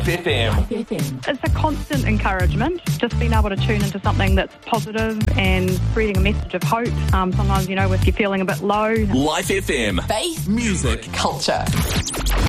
FM. It's a constant encouragement, just being able to tune into something that's positive and spreading a message of hope. Sometimes, if you're feeling a bit low. Life FM. Faith. Music. Culture.